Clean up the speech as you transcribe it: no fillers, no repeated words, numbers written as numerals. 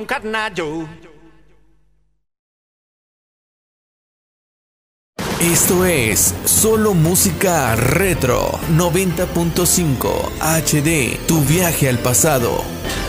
Carnallo. Esto es solo música retro 90.5 HD, tu viaje al pasado.